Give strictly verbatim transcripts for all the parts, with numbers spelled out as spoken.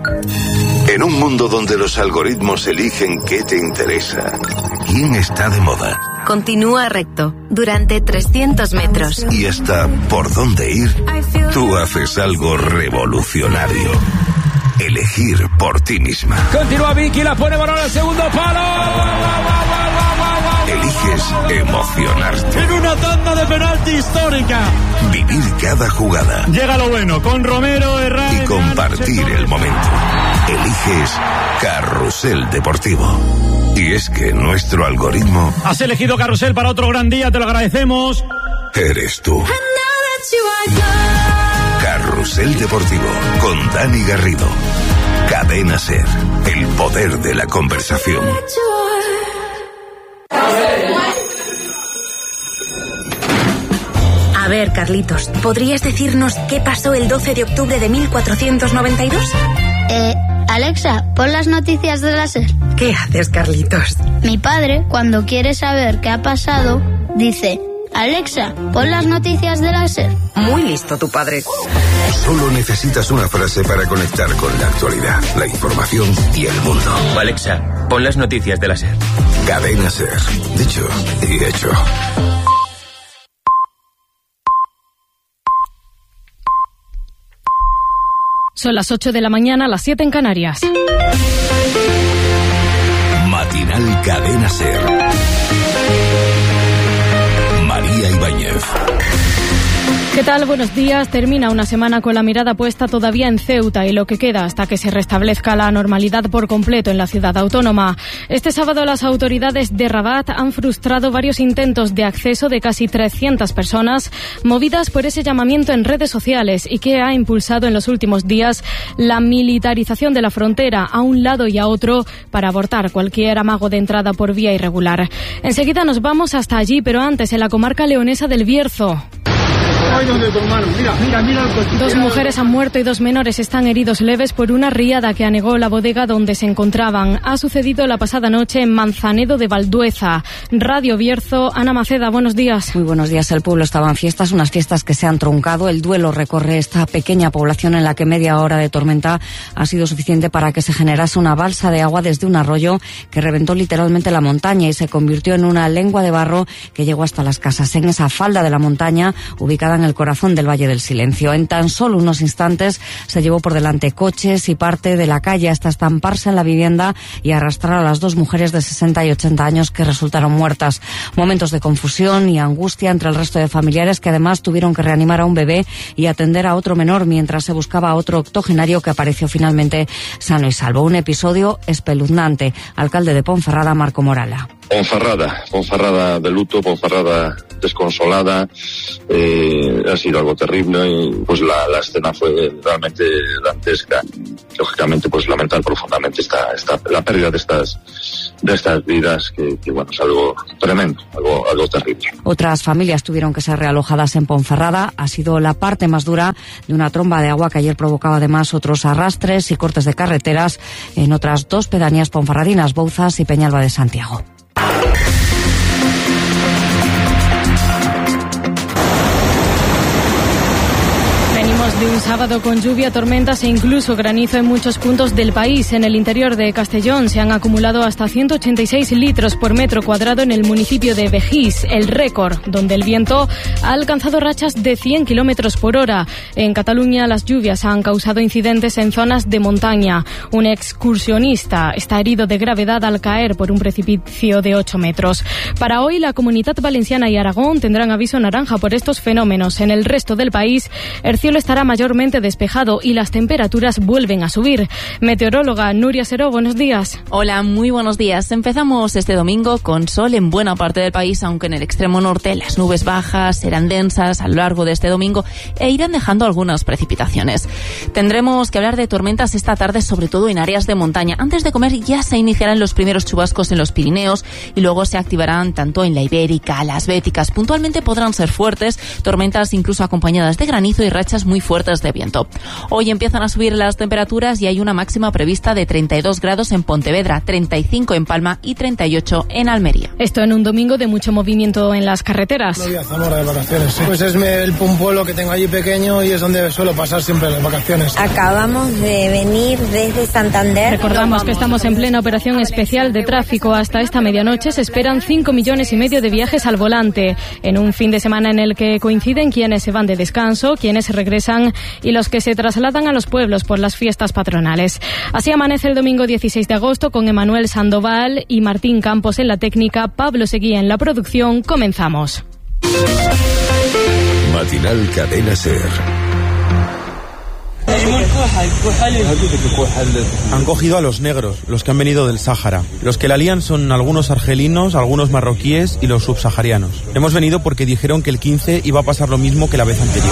En un mundo donde los algoritmos eligen qué te interesa, quién está de moda, continúa recto durante trescientos metros y hasta por dónde ir, tú haces algo revolucionario. Elegir por ti misma. Continúa Vicky, la pone balón al segundo palo. Eliges emocionarte. En una tanda de penalti histórica. Vivir cada jugada. Llega lo bueno con Romero, Herrera y compartir el momento. Eliges Carrusel Deportivo. Y es que nuestro algoritmo... Has elegido Carrusel para otro gran día, te lo agradecemos. Eres tú. Carrusel Deportivo con Dani Garrido. Cadena SER. El poder de la conversación. A ver, Carlitos, ¿podrías decirnos qué pasó el doce de octubre de mil cuatrocientos noventa y dos? Eh, Alexa, pon las noticias de la SER. ¿Qué haces, Carlitos? Mi padre, cuando quiere saber qué ha pasado, dice: Alexa, pon las noticias de la SER. Muy listo tu padre. Solo necesitas una frase para conectar con la actualidad, la información y el mundo. Alexa, pon las noticias de la SER. Cadena SER. Dicho y hecho. Son las ocho de la mañana, las siete en Canarias. Matinal Cadena SER. María Ibáñez. ¿Qué tal? Buenos días. Termina una semana con la mirada puesta todavía en Ceuta y lo que queda hasta que se restablezca la normalidad por completo en la ciudad autónoma. Este sábado las autoridades de Rabat han frustrado varios intentos de acceso de casi trescientas personas movidas por ese llamamiento en redes sociales y que ha impulsado en los últimos días la militarización de la frontera a un lado y a otro para abortar cualquier amago de entrada por vía irregular. Enseguida nos vamos hasta allí, pero antes en la comarca leonesa del Bierzo. Dos mujeres han muerto y dos menores están heridos leves por una riada que anegó la bodega donde se encontraban. Ha sucedido la pasada noche en Manzanedo de Valdueza. Radio Bierzo, Ana Maceda, buenos días. Muy buenos días. El pueblo estaba en fiestas, unas fiestas que se han truncado. El duelo recorre esta pequeña población en la que media hora de tormenta ha sido suficiente para que se generase una balsa de agua desde un arroyo que reventó literalmente la montaña y se convirtió en una lengua de barro que llegó hasta las casas. En esa falda de la montaña, ubicada en el corazón del Valle del Silencio. En tan solo unos instantes se llevó por delante coches y parte de la calle hasta estamparse en la vivienda y arrastrar a las dos mujeres de sesenta y ochenta años que resultaron muertas. Momentos de confusión y angustia entre el resto de familiares que además tuvieron que reanimar a un bebé y atender a otro menor mientras se buscaba a otro octogenario que apareció finalmente sano y salvo. Un episodio espeluznante. Alcalde de Ponferrada, Marco Morala. Ponferrada, Ponferrada de luto, Ponferrada desconsolada, eh, ha sido algo terrible y pues la, la escena fue realmente dantesca. Lógicamente pues lamentar profundamente esta, esta, la pérdida de estas de estas vidas que, que bueno, es algo tremendo, algo, algo terrible. Otras familias tuvieron que ser realojadas en Ponferrada. Ha sido la parte más dura de una tromba de agua que ayer provocaba además otros arrastres y cortes de carreteras en otras dos pedanías ponferradinas, Bouzas y Peñalba de Santiago. De un sábado con lluvia, tormentas e incluso granizo en muchos puntos del país. En el interior de Castellón se han acumulado hasta ciento ochenta y seis litros por metro cuadrado en el municipio de Begís, el récord, donde el viento ha alcanzado rachas de cien kilómetros por hora. En Cataluña las lluvias han causado incidentes en zonas de montaña. Un excursionista está herido de gravedad al caer por un precipicio de ocho metros. Para hoy la Comunidad Valenciana y Aragón tendrán aviso naranja por estos fenómenos. En el resto del país el cielo estará mayormente despejado y las temperaturas vuelven a subir. Meteoróloga Nuria Seró, buenos días. Hola, muy buenos días. Empezamos este domingo con sol en buena parte del país, aunque en el extremo norte las nubes bajas serán densas a lo largo de este domingo e irán dejando algunas precipitaciones. Tendremos que hablar de tormentas esta tarde, sobre todo en áreas de montaña. Antes de comer ya se iniciarán los primeros chubascos en los Pirineos y luego se activarán tanto en la Ibérica, las Béticas. Puntualmente podrán ser fuertes, tormentas incluso acompañadas de granizo y rachas muy fuertes fuertes de viento. Hoy empiezan a subir las temperaturas y hay una máxima prevista de treinta y dos grados en Pontevedra, treinta y cinco en Palma y treinta y ocho en Almería. Esto en un domingo de mucho movimiento en las carreteras. No voy a Zamora de vacaciones, sí. Pues es el pueblo que tengo allí pequeño y es donde suelo pasar siempre las vacaciones. Acabamos de venir desde Santander. Recordamos que estamos en plena operación especial de tráfico. Hasta esta medianoche se esperan cinco millones y medio de viajes al volante, en un fin de semana en el que coinciden quienes se van de descanso, quienes regresan y los que se trasladan a los pueblos por las fiestas patronales. Así amanece el domingo dieciséis de agosto con Emanuel Sandoval y Martín Campos en la técnica, Pablo Seguía en la producción. Comenzamos. Matinal Cadena Ser. Han cogido a los negros, los que han venido del Sáhara. Los que la lían son algunos argelinos, algunos marroquíes y los subsaharianos. Hemos venido porque dijeron que el quince iba a pasar lo mismo que la vez anterior.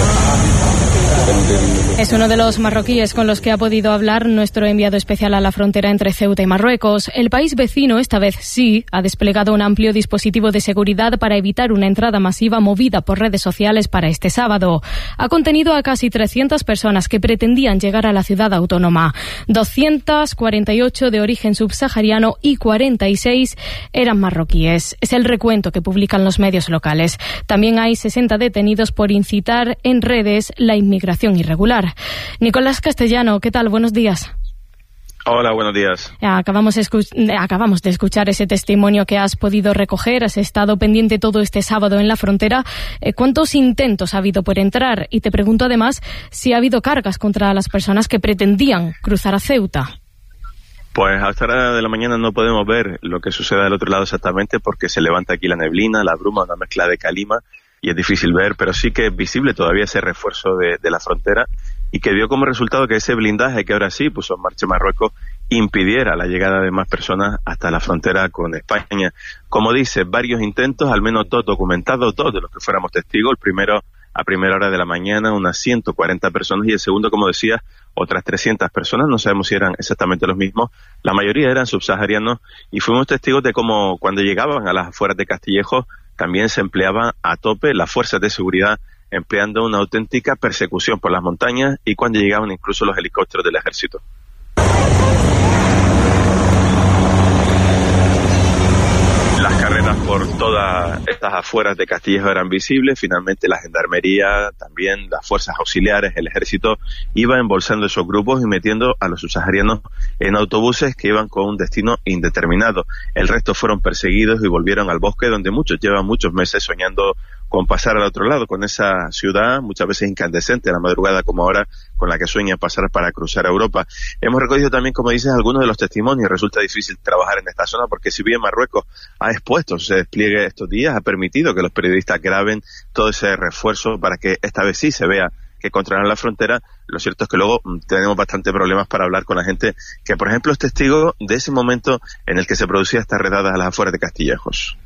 Es uno de los marroquíes con los que ha podido hablar nuestro enviado especial a la frontera entre Ceuta y Marruecos. El país vecino, esta vez sí, ha desplegado un amplio dispositivo de seguridad para evitar una entrada masiva movida por redes sociales para este sábado. Ha contenido a casi trescientas personas que pretendían llegar a la ciudad autónoma. doscientas cuarenta y ocho de origen subsahariano y cuarenta y seis eran marroquíes. Es el recuento que publican los medios locales. También hay sesenta detenidos por incitar en redes la inmigración irregular. Nicolás Castellano, ¿qué tal? Buenos días. Hola, buenos días. Acabamos, escu- acabamos de escuchar ese testimonio que has podido recoger. Has estado pendiente todo este sábado en la frontera. ¿Cuántos intentos ha habido por entrar? Y te pregunto además si ha habido cargas contra las personas que pretendían cruzar a Ceuta. Pues hasta ahora de la mañana no podemos ver lo que sucede al otro lado exactamente porque se levanta aquí la neblina, la bruma, una mezcla de calima y es difícil ver, pero sí que es visible todavía ese refuerzo de, de la frontera y que dio como resultado que ese blindaje que ahora sí puso en marcha Marruecos impidiera la llegada de más personas hasta la frontera con España. Como dice, varios intentos, al menos dos documentados, dos de los que fuéramos testigos. El primero a primera hora de la mañana, unas ciento cuarenta personas, y el segundo, como decía, otras trescientas personas. No sabemos si eran exactamente los mismos. La mayoría eran subsaharianos y fuimos testigos de cómo cuando llegaban a las afueras de Castillejo también se empleaban a tope las fuerzas de seguridad, empleando una auténtica persecución por las montañas y cuando llegaban incluso los helicópteros del ejército. Las carreras por todas estas afueras de Castillejo eran visibles. Finalmente la gendarmería, también las fuerzas auxiliares, el ejército, iba embolsando esos grupos y metiendo a los subsaharianos en autobuses que iban con un destino indeterminado. El resto fueron perseguidos y volvieron al bosque, donde muchos llevan muchos meses soñando con pasar al otro lado, con esa ciudad muchas veces incandescente a la madrugada como ahora, con la que sueña pasar para cruzar a Europa. Hemos recogido también, como dices, algunos de los testimonios. Resulta difícil trabajar en esta zona porque si bien Marruecos ha expuesto ese despliegue estos días, ha permitido que los periodistas graben todo ese refuerzo para que esta vez sí se vea que controlan la frontera. Lo cierto es que luego tenemos bastante problemas para hablar con la gente que, por ejemplo, es testigo de ese momento en el que se producía estas redadas a las afueras de Castillejos.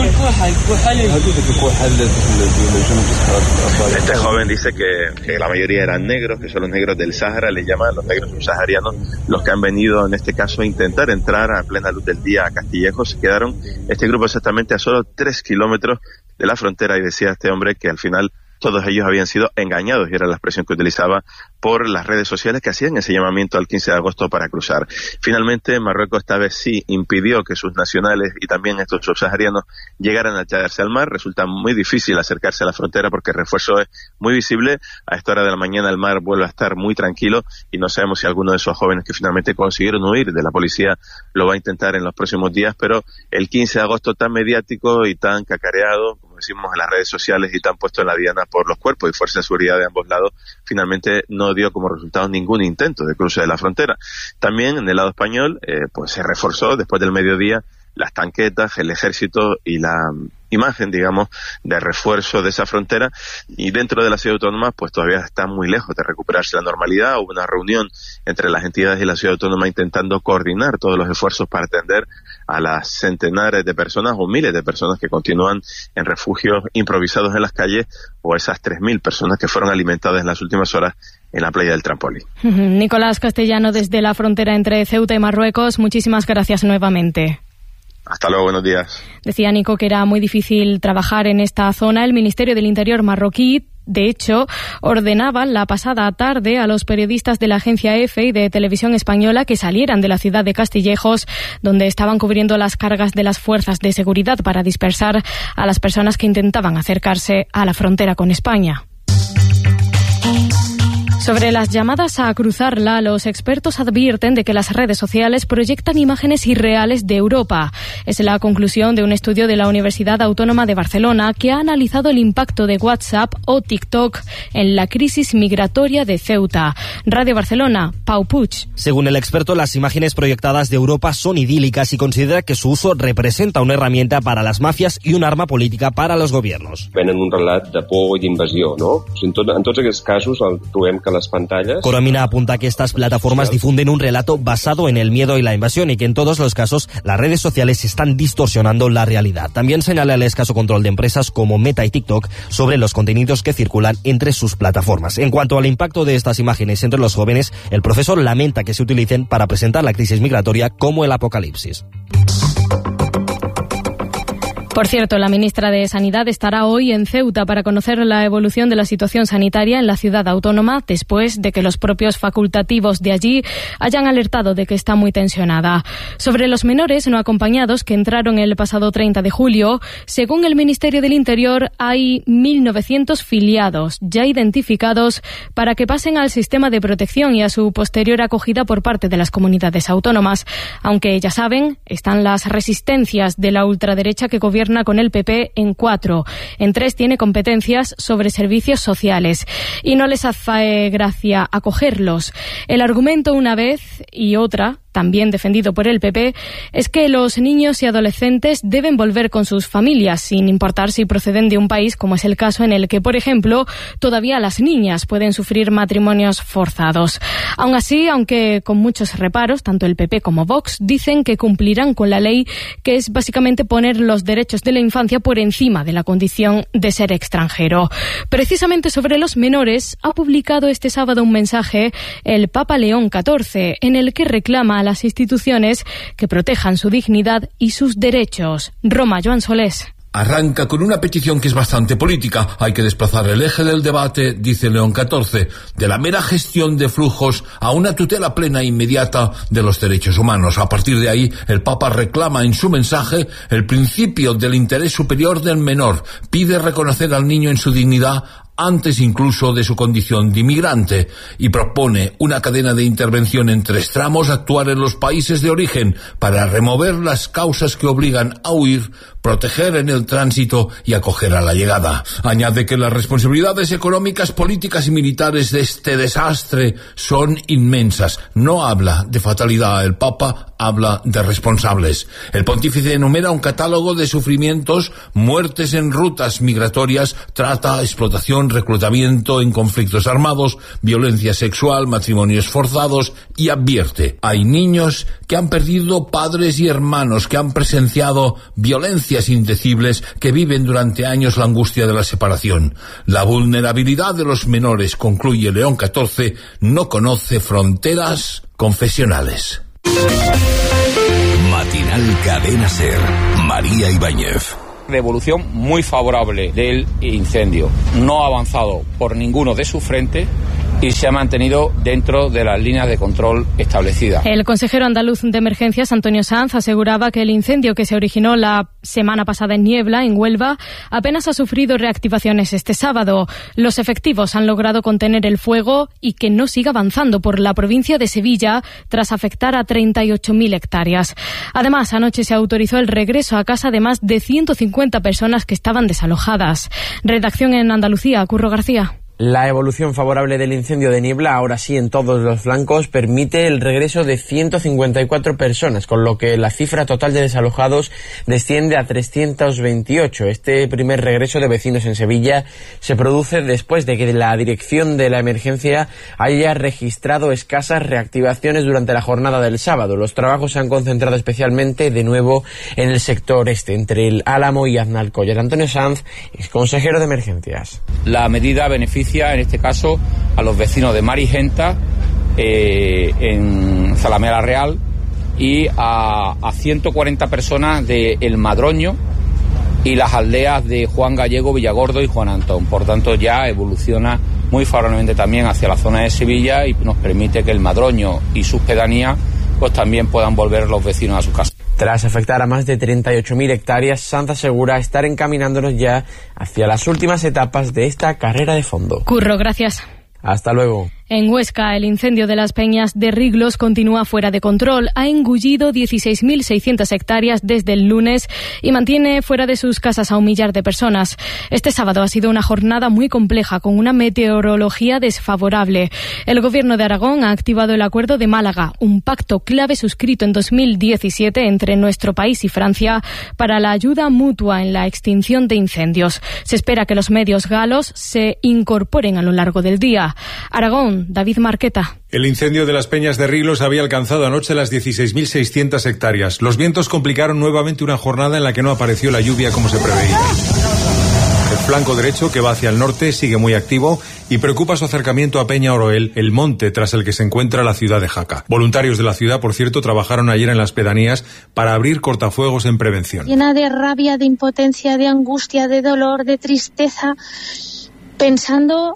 Este joven dice que, que la mayoría eran negros, que son los negros del Sáhara, les llaman los negros subsaharianos, los que han venido en este caso a intentar entrar a plena luz del día a Castillejos. Se quedaron este grupo exactamente a solo tres kilómetros de la frontera y decía este hombre que al final todos ellos habían sido engañados, y era la expresión que utilizaba, por las redes sociales que hacían ese llamamiento al quince de agosto para cruzar. Finalmente, Marruecos esta vez sí impidió que sus nacionales y también estos subsaharianos llegaran a echarse al mar. Resulta muy difícil acercarse a la frontera porque el refuerzo es muy visible. A esta hora de la mañana el mar vuelve a estar muy tranquilo y no sabemos si alguno de esos jóvenes que finalmente consiguieron huir de la policía lo va a intentar en los próximos días, pero el quince de agosto tan mediático y tan cacareado, como decimos en las redes sociales, y tan puesto en la diana por los cuerpos y fuerzas de seguridad de ambos lados, finalmente no dio como resultado ningún intento de cruce de la frontera. También en el lado español eh, pues se reforzó después del mediodía las tanquetas, el ejército y la imagen, digamos, de refuerzo de esa frontera, y dentro de la ciudad autónoma pues todavía está muy lejos de recuperarse la normalidad. Hubo una reunión entre las entidades y la ciudad autónoma intentando coordinar todos los esfuerzos para atender a las centenares de personas o miles de personas que continúan en refugios improvisados en las calles, o esas tres mil personas que fueron alimentadas en las últimas horas en la playa del Trampolí. Nicolás Castellano, desde la frontera entre Ceuta y Marruecos, muchísimas gracias nuevamente. Hasta luego, buenos días. Decía Nico que era muy difícil trabajar en esta zona. El Ministerio del Interior marroquí De hecho, ordenaban la pasada tarde a los periodistas de la agencia EFE y de Televisión Española que salieran de la ciudad de Castillejos, donde estaban cubriendo las cargas de las fuerzas de seguridad para dispersar a las personas que intentaban acercarse a la frontera con España. Sobre las llamadas a cruzarla, los expertos advierten de que las redes sociales proyectan imágenes irreales de Europa. Es la conclusión de un estudio de la Universidad Autónoma de Barcelona que ha analizado el impacto de WhatsApp o TikTok en la crisis migratoria de Ceuta. Radio Barcelona, Pau Puig. Según el experto, las imágenes proyectadas de Europa son idílicas y considera que su uso representa una herramienta para las mafias y un arma política para los gobiernos. Venen un relat de por i d'invasió, no? En, tot, en tots aquests casos trobem que las pantallas... Coromina apunta que estas plataformas difunden un relato basado en el miedo y la invasión y que en todos los casos las redes sociales están distorsionando la realidad. También señala el escaso control de empresas como Meta y TikTok sobre los contenidos que circulan entre sus plataformas. En cuanto al impacto de estas imágenes entre los jóvenes, el profesor lamenta que se utilicen para presentar la crisis migratoria como el apocalipsis. Por cierto, la ministra de Sanidad estará hoy en Ceuta para conocer la evolución de la situación sanitaria en la ciudad autónoma después de que los propios facultativos de allí hayan alertado de que está muy tensionada. Sobre los menores no acompañados que entraron el pasado treinta de julio, según el Ministerio del Interior hay mil novecientos filiados ya identificados para que pasen al sistema de protección y a su posterior acogida por parte de las comunidades autónomas. Aunque ya saben, están las resistencias de la ultraderecha que gobierna con el P P en cuatro. En tres tiene competencias sobre servicios sociales y no les hace gracia acogerlos. El argumento una vez y otra, también defendido por el P P, es que los niños y adolescentes deben volver con sus familias, sin importar si proceden de un país, como es el caso en el que, por ejemplo, todavía las niñas pueden sufrir matrimonios forzados. Aún así, aunque con muchos reparos, tanto el P P como Vox dicen que cumplirán con la ley, que es básicamente poner los derechos de la infancia por encima de la condición de ser extranjero. Precisamente sobre los menores, ha publicado este sábado un mensaje el Papa León catorce, en el que reclama a las instituciones que protejan su dignidad y sus derechos. Roma, Joan Solés. Arranca con una petición que es bastante política. Hay que desplazar el eje del debate, dice León catorce, de la mera gestión de flujos a una tutela plena e inmediata de los derechos humanos. A partir de ahí, el Papa reclama en su mensaje el principio del interés superior del menor. Pide reconocer al niño en su dignidad antes incluso de su condición de inmigrante, y propone una cadena de intervención en tres tramos, actuar en los países de origen para remover las causas que obligan a huir, proteger en el tránsito y acoger a la llegada. Añade que las responsabilidades económicas, políticas y militares de este desastre son inmensas. No habla de fatalidad el Papa, habla de responsables. El pontífice enumera un catálogo de sufrimientos, muertes en rutas migratorias, trata, explotación, reclutamiento en conflictos armados, violencia sexual, matrimonios forzados, y advierte: hay niños que han perdido padres y hermanos, que han presenciado violencias indecibles, que viven durante años la angustia de la separación. La vulnerabilidad de los menores, concluye León catorce, no conoce fronteras confesionales. Matinal Cadena Ser, María Ibáñez. De evolución muy favorable del incendio. No ha avanzado por ninguno de sus frentes y se ha mantenido dentro de las líneas de control establecidas. El consejero andaluz de emergencias, Antonio Sanz, aseguraba que el incendio que se originó la semana pasada en Niebla, en Huelva, apenas ha sufrido reactivaciones este sábado. Los efectivos han logrado contener el fuego y que no siga avanzando por la provincia de Sevilla tras afectar a treinta y ocho mil hectáreas. Además, anoche se autorizó el regreso a casa de más de ciento cincuenta personas que estaban desalojadas. Redacción en Andalucía, Curro García. La evolución favorable del incendio de Niebla, ahora sí en todos los flancos, permite el regreso de ciento cincuenta y cuatro personas, con lo que la cifra total de desalojados desciende a trescientos veintiocho. Este primer regreso de vecinos en Sevilla se produce después de que la dirección de la emergencia haya registrado escasas reactivaciones durante la jornada del sábado. Los trabajos se han concentrado especialmente de nuevo en el sector este, entre el Álamo y Aznalcóllar. Antonio Sanz, consejero de emergencias. La medida beneficia en este caso a los vecinos de Marigenta, eh, en Zalamea la Real, y a, a ciento cuarenta personas de El Madroño y las aldeas de Juan Gallego, Villagordo y Juan Antón. Por tanto, ya evoluciona muy favorablemente también hacia la zona de Sevilla y nos permite que el Madroño y sus pedanías pues también puedan volver los vecinos a sus casas. Tras afectar a más de treinta y ocho mil hectáreas, Sanz asegura estar encaminándonos ya hacia las últimas etapas de esta carrera de fondo. Curro, gracias. Hasta luego. En Huesca, el incendio de las Peñas de Riglos continúa fuera de control. Ha engullido dieciséis mil seiscientas hectáreas desde el lunes y mantiene fuera de sus casas a un millar de personas. Este sábado ha sido una jornada muy compleja, con una meteorología desfavorable. El Gobierno de Aragón ha activado el Acuerdo de Málaga, un pacto clave suscrito en dos mil diecisiete entre nuestro país y Francia para la ayuda mutua en la extinción de incendios. Se espera que los medios galos se incorporen a lo largo del día. Aragón, David Marqueta. El incendio de las Peñas de Riglos había alcanzado anoche las dieciséis mil seiscientas hectáreas. Los vientos complicaron nuevamente una jornada en la que no apareció la lluvia como se preveía. El flanco derecho, que va hacia el norte, sigue muy activo y preocupa su acercamiento a Peña Oroel, el monte tras el que se encuentra la ciudad de Jaca. Voluntarios de la ciudad, por cierto, trabajaron ayer en las pedanías para abrir cortafuegos en prevención. Llena de rabia, de impotencia, de angustia, de dolor, de tristeza, pensando,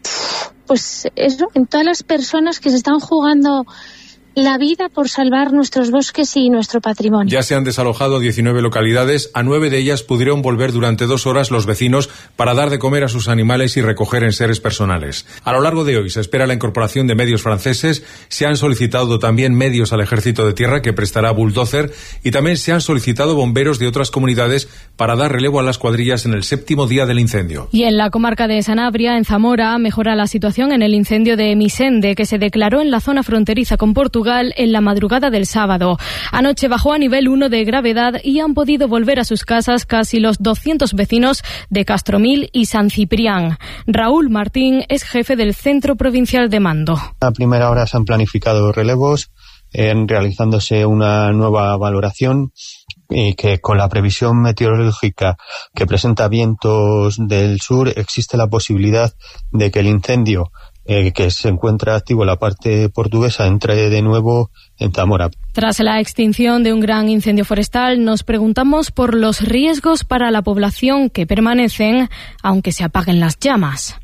pues eso, en todas las personas que se están jugando la vida por salvar nuestros bosques y nuestro patrimonio. Ya se han desalojado diecinueve localidades. A nueve de ellas pudieron volver durante dos horas los vecinos para dar de comer a sus animales y recoger enseres personales. A lo largo de hoy se espera la incorporación de medios franceses. Se han solicitado también medios al Ejército de Tierra, que prestará bulldozer, y también se han solicitado bomberos de otras comunidades para dar relevo a las cuadrillas en el séptimo día del incendio. Y en la comarca de Sanabria, en Zamora, mejora la situación en el incendio de Misende, que se declaró en la zona fronteriza con Portugal en la madrugada del sábado. Anoche bajó a nivel uno de gravedad y han podido volver a sus casas casi los doscientos vecinos de Castromil y San Ciprián. Raúl Martín es jefe del Centro Provincial de Mando. A primera hora se han planificado relevos, eh, realizándose una nueva valoración, y que con la previsión meteorológica que presenta vientos del sur existe la posibilidad de que el incendio Eh, que se encuentra activo en la parte portuguesa entre de nuevo en Zamora. Tras la extinción de un gran incendio forestal, nos preguntamos por los riesgos para la población que permanecen aunque se apaguen las llamas.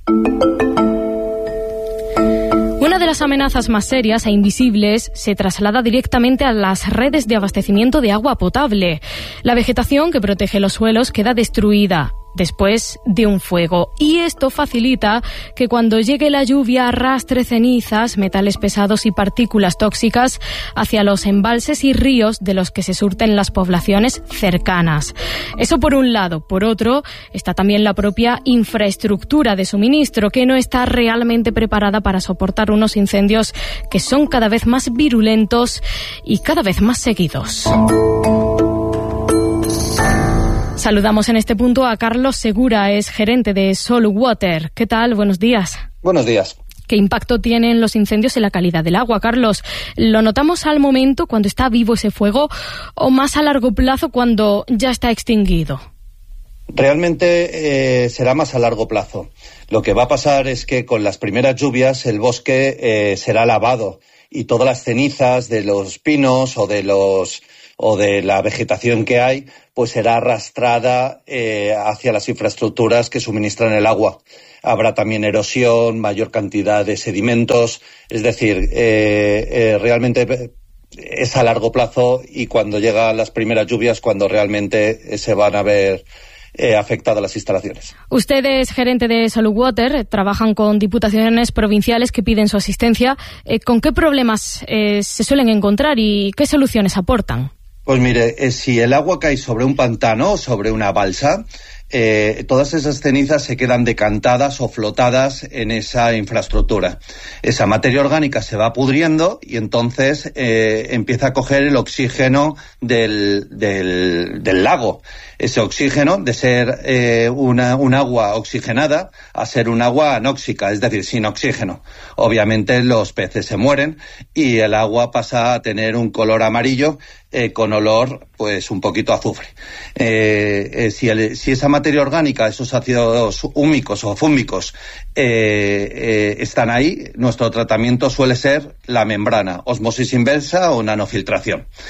Una de las amenazas más serias e invisibles se traslada directamente a las redes de abastecimiento de agua potable. La vegetación que protege los suelos queda destruida después de un fuego, y esto facilita que cuando llegue la lluvia arrastre cenizas, metales pesados y partículas tóxicas hacia los embalses y ríos de los que se surten las poblaciones cercanas. Eso por un lado. Por otro, está también la propia infraestructura de suministro, que no está realmente preparada para soportar unos incendios que son cada vez más virulentos y cada vez más seguidos. Saludamos en este punto a Carlos Segura, es gerente de Solwater. ¿Qué tal? Buenos días. Buenos días. ¿Qué impacto tienen los incendios en la calidad del agua, Carlos? ¿Lo notamos al momento, cuando está vivo ese fuego, o más a largo plazo, cuando ya está extinguido? Realmente eh, será más a largo plazo. Lo que va a pasar es que con las primeras lluvias el bosque eh, será lavado y todas las cenizas de los pinos o de los o de la vegetación que hay, pues será arrastrada eh, hacia las infraestructuras que suministran el agua. Habrá también erosión, mayor cantidad de sedimentos, es decir, eh, eh, realmente es a largo plazo, y cuando llegan las primeras lluvias, cuando realmente se van a ver eh, afectadas las instalaciones. Usted es gerente de Solwater, trabajan con diputaciones provinciales que piden su asistencia. Eh, ¿Con qué problemas eh, se suelen encontrar y qué soluciones aportan? Pues mire, eh, si el agua cae sobre un pantano o sobre una balsa, eh, todas esas cenizas se quedan decantadas o flotadas en esa infraestructura. Esa materia orgánica se va pudriendo y entonces eh, empieza a coger el oxígeno del, del, del lago. Ese oxígeno, de ser eh, una, un agua oxigenada, a ser un agua anóxica, es decir, sin oxígeno. Obviamente los peces se mueren y el agua pasa a tener un color amarillo eh, con olor, pues, un poquito a azufre. Eh, eh, si, el, si esa materia orgánica, esos ácidos húmicos o fúmicos, eh, eh, están ahí, nuestro tratamiento suele ser la membrana, osmosis inversa o nanofiltración.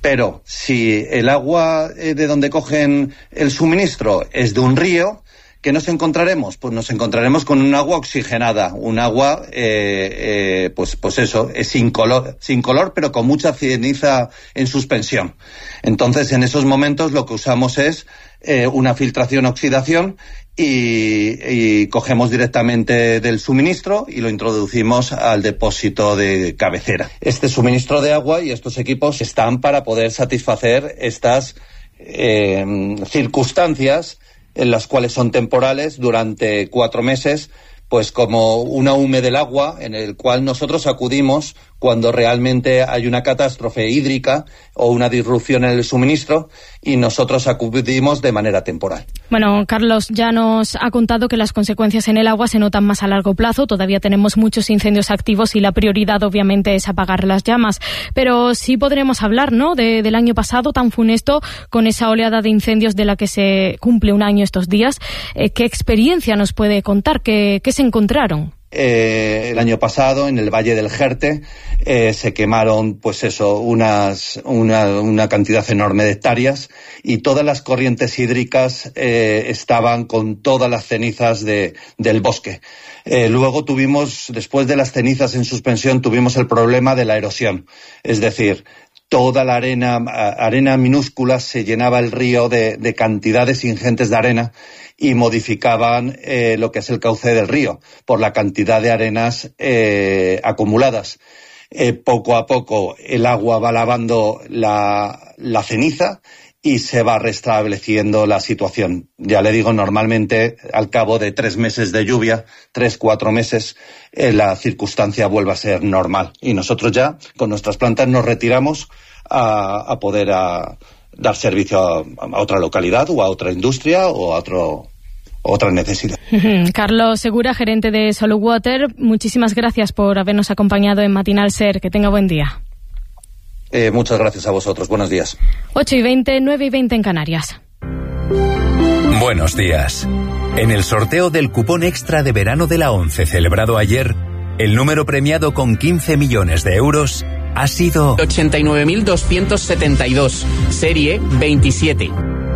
Pero si el agua eh, de donde cogen el suministro es de un río, ¿qué nos encontraremos? Pues nos encontraremos con un agua oxigenada, un agua, eh, eh, pues, pues eso, es sin color, sin color, pero con mucha ceniza en suspensión. Entonces, en esos momentos lo que usamos es eh, una filtración-oxidación y, y cogemos directamente del suministro y lo introducimos al depósito de cabecera. Este suministro de agua y estos equipos están para poder satisfacer estas eh, circunstancias en las cuales son temporales durante cuatro meses, pues como una hume del agua, en el cual nosotros acudimos cuando realmente hay una catástrofe hídrica o una disrupción en el suministro, y nosotros acudimos de manera temporal. Bueno, Carlos ya nos ha contado que las consecuencias en el agua se notan más a largo plazo. Todavía tenemos muchos incendios activos y la prioridad obviamente es apagar las llamas. Pero sí podremos hablar, ¿no?, de, del año pasado tan funesto, con esa oleada de incendios de la que se cumple un año estos días. Eh, ¿Qué experiencia nos puede contar? ¿Qué, qué se encontraron? Eh, el año pasado, en el Valle del Jerte, eh, se quemaron, pues eso, unas, una, una cantidad enorme de hectáreas, y todas las corrientes hídricas eh, estaban con todas las cenizas de, del bosque. Eh, luego tuvimos, después de las cenizas en suspensión, tuvimos el problema de la erosión. Es decir, toda la arena, arena minúscula, se llenaba el río de, de cantidades ingentes de arena, y modificaban eh, lo que es el cauce del río por la cantidad de arenas eh, acumuladas. Eh, poco a poco el agua va lavando la, la ceniza y se va restableciendo la situación. Ya le digo, normalmente al cabo de tres meses de lluvia, tres, cuatro meses, eh, la circunstancia vuelve a ser normal. Y nosotros ya con nuestras plantas nos retiramos a, a poder a, dar servicio a, a otra localidad o a otra industria o a otro, otra necesidad. Carlos Segura, gerente de Solo Water, muchísimas gracias por habernos acompañado en Matinal Ser. Que tenga buen día. Eh, muchas gracias a vosotros. Buenos días. ocho y veinte, nueve y veinte en Canarias. Buenos días. En el sorteo del cupón extra de verano de la ONCE celebrado ayer, el número premiado con quince millones de euros ha sido ochenta y nueve mil doscientos setenta y dos, serie veintisiete.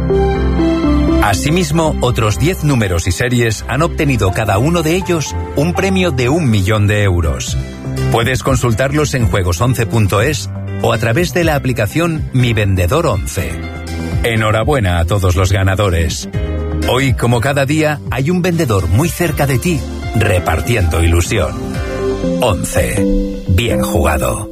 Asimismo, otros diez números y series han obtenido cada uno de ellos un premio de un millón de euros. Puedes consultarlos en juegos once punto es o a través de la aplicación Mi Vendedor once. Enhorabuena a todos los ganadores. Hoy, como cada día, hay un vendedor muy cerca de ti, repartiendo ilusión. once. Bien jugado.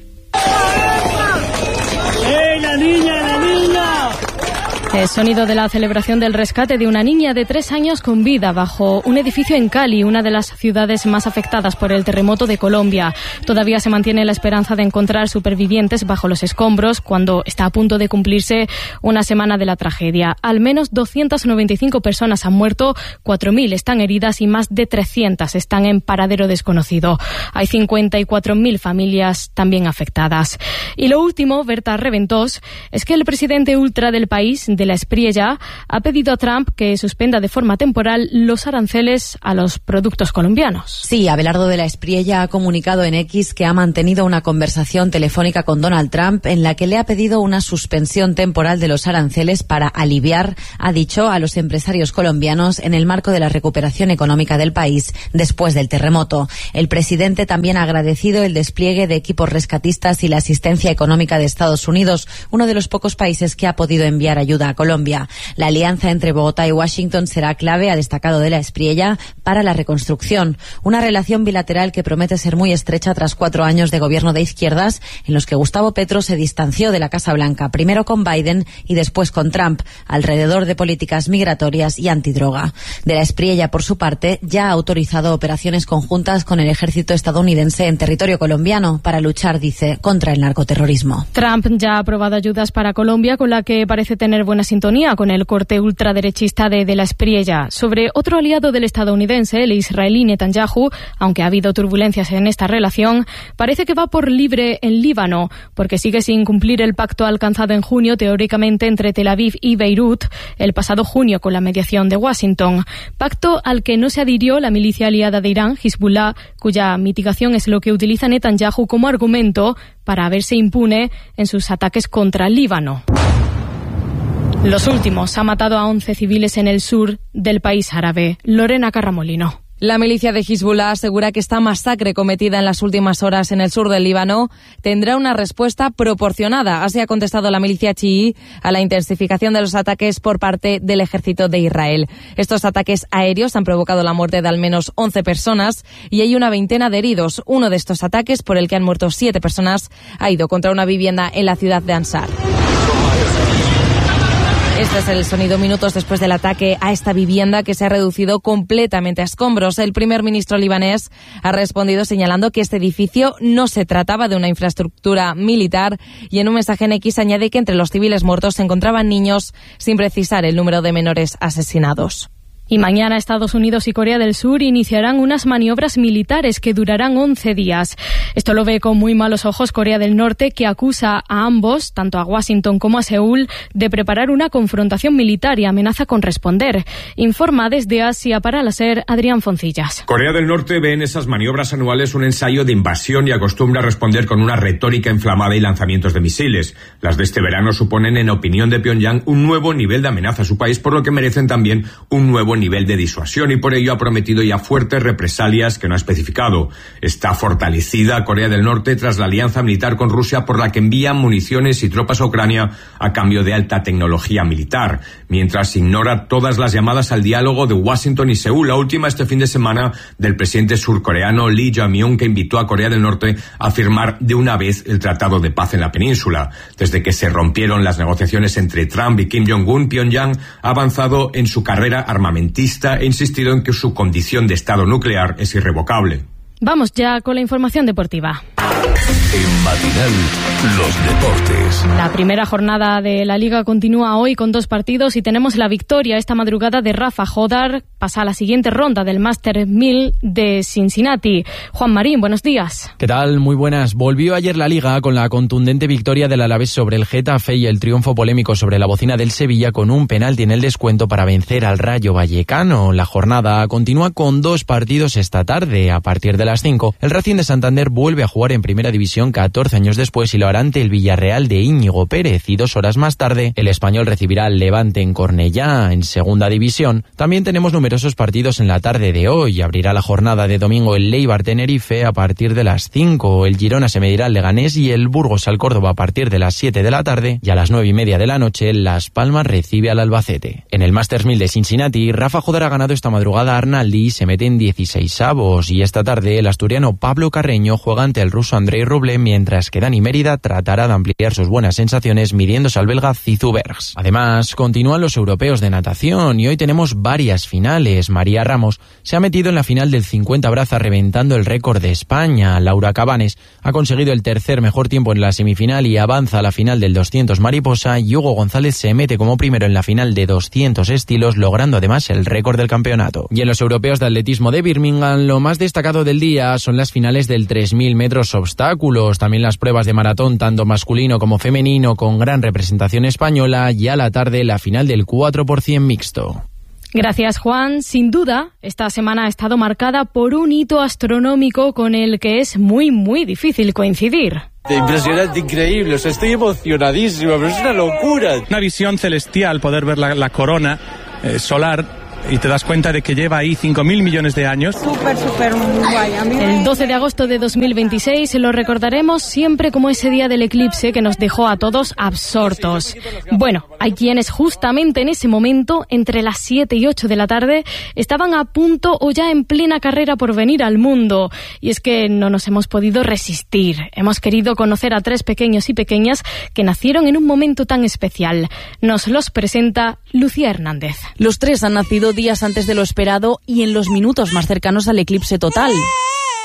¡Ey, la niña, la niña! El sonido de la celebración del rescate de una niña de tres años con vida bajo un edificio en Cali, una de las ciudades más afectadas por el terremoto de Colombia. Todavía se mantiene la esperanza de encontrar supervivientes bajo los escombros cuando está a punto de cumplirse una semana de la tragedia. Al menos doscientas noventa y cinco personas han muerto, cuatro mil están heridas y más de trescientas están en paradero desconocido. Hay cincuenta y cuatro mil familias también afectadas. Y lo último, Berta Reventós, es que el presidente ultra del país, de la Espriella, ha pedido a Trump que suspenda de forma temporal los aranceles a los productos colombianos. Sí, Abelardo de la Espriella ha comunicado en X que ha mantenido una conversación telefónica con Donald Trump en la que le ha pedido una suspensión temporal de los aranceles para aliviar, ha dicho, a los empresarios colombianos en el marco de la recuperación económica del país después del terremoto. El presidente también ha agradecido el despliegue de equipos rescatistas y la asistencia económica de Estados Unidos, uno de los pocos países que ha podido enviar ayuda a Colombia. La alianza entre Bogotá y Washington será clave, ha destacado de la Espriella, para la reconstrucción. Una relación bilateral que promete ser muy estrecha tras cuatro años de gobierno de izquierdas en los que Gustavo Petro se distanció de la Casa Blanca, primero con Biden y después con Trump, alrededor de políticas migratorias y antidroga. De la Espriella, por su parte, ya ha autorizado operaciones conjuntas con el ejército estadounidense en territorio colombiano para luchar, dice, contra el narcoterrorismo. Trump ya ha aprobado ayudas para Colombia, con la que parece tener buenas buena sintonía con el corte ultraderechista de, de la Espriella. Sobre otro aliado del estadounidense, el israelí Netanyahu, aunque ha habido turbulencias en esta relación, parece que va por libre en Líbano, porque sigue sin cumplir el pacto alcanzado en junio, teóricamente entre Tel Aviv y Beirut, el pasado junio con la mediación de Washington. Pacto al que no se adhirió la milicia aliada de Irán, Hezbollah, cuya mitigación es lo que utiliza Netanyahu como argumento para verse impune en sus ataques contra Líbano. Los últimos ha matado a once civiles en el sur del país árabe. Lorena Carramolino. La milicia de Hezbollah asegura que esta masacre cometida en las últimas horas en el sur del Líbano tendrá una respuesta proporcionada. Así ha contestado la milicia chií a la intensificación de los ataques por parte del ejército de Israel. Estos ataques aéreos han provocado la muerte de al menos once personas y hay una veintena de heridos. Uno de estos ataques, por el que han muerto siete personas, ha ido contra una vivienda en la ciudad de Ansar. Este es el sonido minutos después del ataque a esta vivienda, que se ha reducido completamente a escombros. El primer ministro libanés ha respondido señalando que este edificio no se trataba de una infraestructura militar y en un mensaje en X añade que entre los civiles muertos se encontraban niños, sin precisar el número de menores asesinados. Y mañana Estados Unidos y Corea del Sur iniciarán unas maniobras militares que durarán once días. Esto lo ve con muy malos ojos Corea del Norte, que acusa a ambos, tanto a Washington como a Seúl, de preparar una confrontación militar y amenaza con responder. Informa desde Asia para la SER Adrián Foncillas. Corea del Norte ve en esas maniobras anuales un ensayo de invasión y acostumbra a responder con una retórica inflamada y lanzamientos de misiles. Las de este verano suponen, en opinión de Pyongyang, un nuevo nivel de amenaza a su país, por lo que merecen también un nuevo nivel de disuasión, y por ello ha prometido ya fuertes represalias que no ha especificado. Está fortalecida Corea del Norte tras la alianza militar con Rusia, por la que envía municiones y tropas a Ucrania a cambio de alta tecnología militar, mientras ignora todas las llamadas al diálogo de Washington y Seúl, la última este fin de semana del presidente surcoreano Lee Jae-myung, que invitó a Corea del Norte a firmar de una vez el Tratado de Paz en la península. Desde que se rompieron las negociaciones entre Trump y Kim Jong-un, Pyongyang ha avanzado en su carrera armamentista e insistido en que su condición de estado nuclear es irrevocable. Vamos ya con la información deportiva. En Matinal, los deportes. La primera jornada de la Liga continúa hoy con dos partidos y tenemos la victoria esta madrugada de Rafa Jodar. Pasa a la siguiente ronda del Masters mil de Cincinnati. Juan Marín, buenos días. ¿Qué tal? Muy buenas. Volvió ayer la Liga con la contundente victoria del Alavés sobre el Getafe y el triunfo polémico sobre la bocina del Sevilla con un penalti en el descuento para vencer al Rayo Vallecano. La jornada continúa con dos partidos esta tarde. A partir de las cinco, el Racing de Santander vuelve a jugar en Primera División catorce años después y lo hará ante el Villarreal de Íñigo Pérez, y dos horas más tarde el Español recibirá al Levante en Cornellá en Segunda División. También tenemos numerosos partidos en la tarde de hoy. Abrirá la jornada de domingo el Eibar Tenerife a partir de las cinco, el Girona se medirá al Leganés y el Burgos al Córdoba a partir de las siete de la tarde, y a las nueve y media de la noche Las Palmas recibe al Albacete. En el Masters mil de Cincinnati, Rafa Jodar ha ganado esta madrugada a Arnaldi y se mete en dieciseisavos, y esta tarde el asturiano Pablo Carreño juega ante el ruso Andrei Rublev, mientras que Dani Mérida tratará de ampliar sus buenas sensaciones midiéndose al belga Zizou Bergs. Además, continúan los europeos de natación y hoy tenemos varias finales. María Ramos se ha metido en la final del cincuenta braza reventando el récord de España. Laura Cabanes ha conseguido el tercer mejor tiempo en la semifinal y avanza a la final del doscientos mariposa, y Hugo González se mete como primero en la final de doscientos estilos, logrando además el récord del campeonato. Y en los europeos de atletismo de Birmingham, lo más destacado del día son las finales del tres mil metros obstáculos, también las pruebas de maratón tanto masculino como femenino con gran representación española, y a la tarde la final del cuatro por ciento mixto. Gracias, Juan. Sin duda, esta semana ha estado marcada por un hito astronómico con el que es muy, muy difícil coincidir. Impresionante, increíble, o sea, estoy emocionadísimo, pero es una locura. Una visión celestial, poder ver la, la corona eh, solar, y te das cuenta de que lleva ahí cinco mil millones de años. Súper, súper guay. A mí me... El doce de agosto de dos mil veintiséis lo recordaremos siempre como ese día del eclipse que nos dejó a todos absortos. Bueno, hay quienes justamente en ese momento, entre las siete y ocho de la tarde, estaban a punto o ya en plena carrera por venir al mundo. Y es que no nos hemos podido resistir. Hemos querido conocer a tres pequeños y pequeñas que nacieron en un momento tan especial. Nos los presenta Lucía Hernández. Los tres han nacido días antes de lo esperado y en los minutos más cercanos al eclipse total.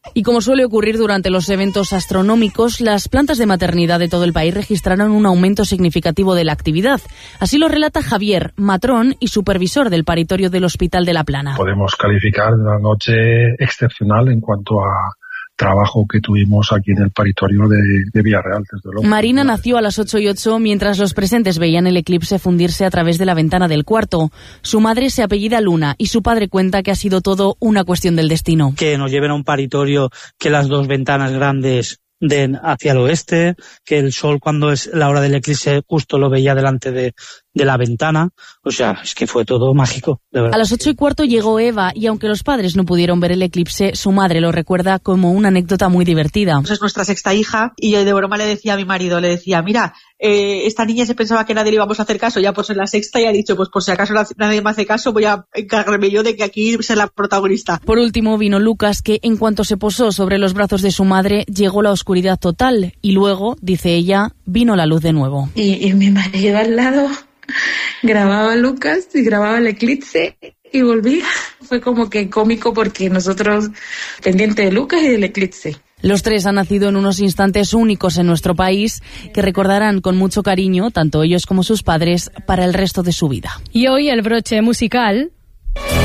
Y como suele ocurrir durante los eventos astronómicos, las plantas de maternidad de todo el país registraron un aumento significativo de la actividad. Así lo relata Javier, matrón y supervisor del paritorio del Hospital de La Plana. Podemos calificar una noche excepcional en cuanto a trabajo que tuvimos aquí en el paritorio de, de Villarreal, desde luego. Marina nació a las ocho y ocho mientras los presentes veían el eclipse fundirse a través de la ventana del cuarto. Su madre se apellida Luna y su padre cuenta que ha sido todo una cuestión del destino. Que nos lleven a un paritorio, que las dos ventanas grandes den hacia el oeste, que el sol cuando es la hora del eclipse justo lo veía delante de, de la ventana. O sea, es que fue todo mágico, de verdad. A las ocho y cuarto llegó Eva y aunque los padres no pudieron ver el eclipse, su madre lo recuerda como una anécdota muy divertida. Es nuestra sexta hija y yo de broma le decía a mi marido, le decía, mira, eh, esta niña se pensaba que nadie le íbamos a hacer caso, ya pues en la sexta y ha dicho, pues por si acaso nadie me hace caso, voy a encargarme yo de que aquí sea la protagonista. Por último vino Lucas, que en cuanto se posó sobre los brazos de su madre, llegó la oscuridad total y luego, dice ella, vino la luz de nuevo. Y, y mi marido al lado grababa a Lucas y grababa el eclipse y volvía. Fue como que cómico porque nosotros pendientes de Lucas y del eclipse. Los tres han nacido en unos instantes únicos en nuestro país que recordarán con mucho cariño, tanto ellos como sus padres, para el resto de su vida. Y hoy el broche musical